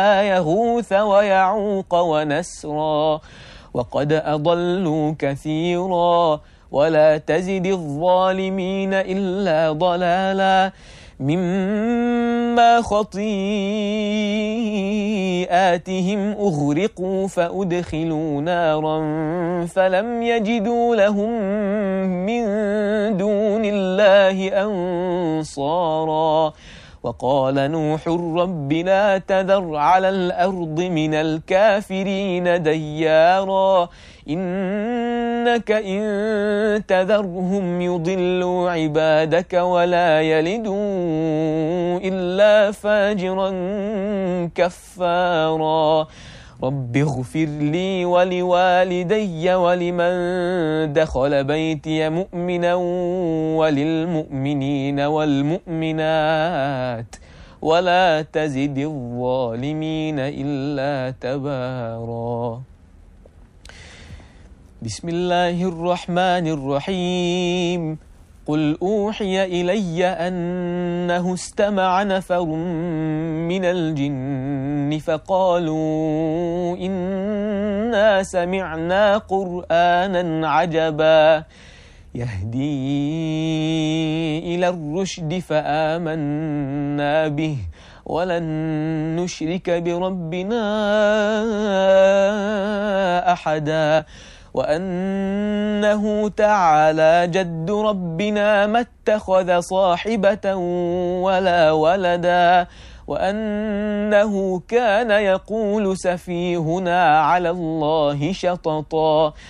يغوث ويعوق ونسرا وقد أضلوا كثيرا ولا تزد الظالمين إلا ضلالا مما خطيئاتهم أغرقوا فأدخلوا نارا فلم يجدوا لهم من دون الله أنصارا وقال نوح رب لا تذر على الأرض من الكافرين ديارا إنك إن تذرهم يضلوا عبادك ولا يلدوا إلا فاجرا كفارا رب اغفر لي ولوالدي ولمن دخل بيتي مؤمنا وللمؤمنين والمؤمنات ولا تزد الظالمين إلا تبارا بسم الله الرحمن الرحيم قل أوحي إلي أنه استمع نفر من الجن فقالوا إنا سمعنا قرآنا عجبا يهدي إلى الرشد فآمنا به ولن نشرك بربنا أحدا وأنه تعالى جد ربنا ما اتخذ صاحبة ولا ولدا وأنه كان يقول سفيهنا على الله شططا